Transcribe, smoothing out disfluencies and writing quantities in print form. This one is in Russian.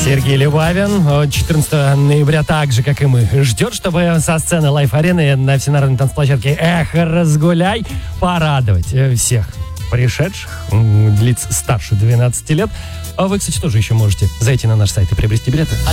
Сергей Любавин 14 ноября, так же, как и мы, ждет, чтобы со сцены Лайф-арены на всенародной танцплощадке «Эхо, разгуляй» порадовать всех пришедших, лиц старше 12 лет. А вы, кстати, тоже еще можете зайти на наш сайт и приобрести билеты.